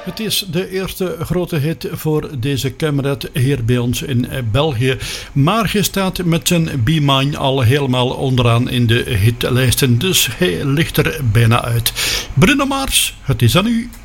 Het is de eerste grote hit voor deze Kamerad hier bij ons in België. Maar hij staat met zijn Be Mine al helemaal onderaan in de hitlijsten. Dus hij ligt er bijna uit. Bruno Mars, het is aan u.